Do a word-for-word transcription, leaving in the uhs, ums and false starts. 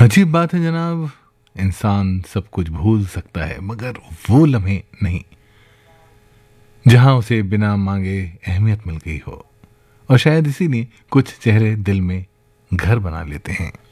अजीब बात है जनाब, इंसान सब कुछ भूल सकता है मगर वो लम्हे नहीं जहां उसे बिना मांगे अहमियत मिल गई हो। और शायद इसीलिए कुछ चेहरे दिल में घर बना लेते हैं।